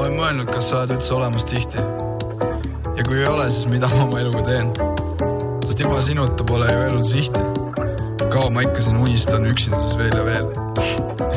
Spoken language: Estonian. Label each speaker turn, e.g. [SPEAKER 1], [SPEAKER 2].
[SPEAKER 1] olen mõelnud, kas sa oled üldse olemas tihti. Ja kui ei ole, siis mida ma oma eluga teen? Sest ilma sinuta pole ju elud sihti. Kaua ma ikka siin unistan üksinduses veel ja veel.